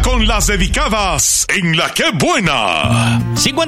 con las dedicadas en La Qué Buena.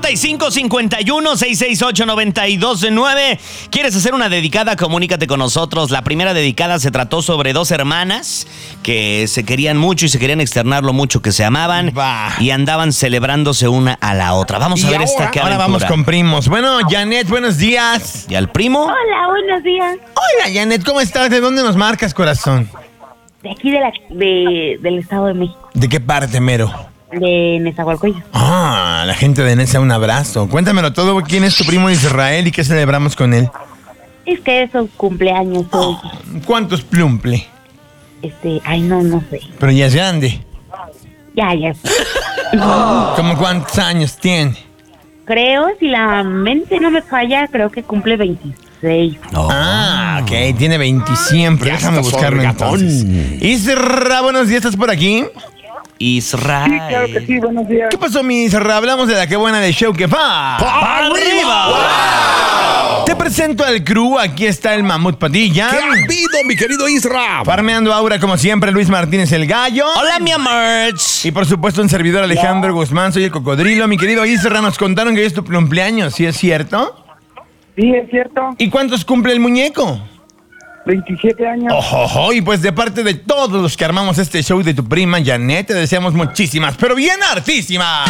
5551-668-929. ¿Quieres hacer una dedicada? Comunícate con nosotros. La primera dedicada se trató sobre dos hermanas que se querían mucho y se querían externar lo mucho que se amaban y andaban celebrándose una a la otra. Vamos a ver esta que ahora vamos con primos. Bueno, Janet, buenos días. ¿Y al primo? Hola, buenos días. Hola, Janet, ¿cómo estás? ¿De dónde nos marcas, corazón? De aquí del Estado de México, ¿De qué parte, mero? de Nezahualcóyotl. Ah, la gente de Nesa, un abrazo. Cuéntamelo todo. ¿Quién es tu primo Israel y qué celebramos con él? Es que es su cumpleaños hoy. ¿Cuántos plumple? No sé. Pero ya es grande. Ya. ¿Cómo cuántos años tiene? Creo, si la mente no me falla, creo que cumple 26. Ah, ok, tiene 20 siempre. Déjame buscarlo entonces. Isra, buenos días, ¿estás por aquí? Israel. Sí, claro que sí, buenos días. ¿Qué pasó, mi Isra? Hablamos de La Qué Buena de Show que va. ¡Arriba! ¡Wow! Te presento al crew. Aquí está el Mamut Padilla. ¿Qué ha habido, mi querido Isra? Farmeando Aura, como siempre, Luis Martínez el Gallo. Hola, mi amor. Y por supuesto, un servidor Alejandro Guzmán, soy el Cocodrilo. Mi querido Isra, nos contaron que hoy es tu cumpleaños, ¿sí es cierto? Sí, es cierto. ¿Y cuántos cumple el muñeco? 27 años. Ojo, y pues de parte de todos los que armamos este show de tu prima Janet, te deseamos muchísimas, pero bien hartísimas.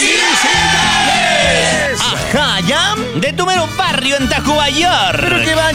¡Felicidades! Ajá, ¿ya? De tu mero barrio en Tacubayor. Pero que va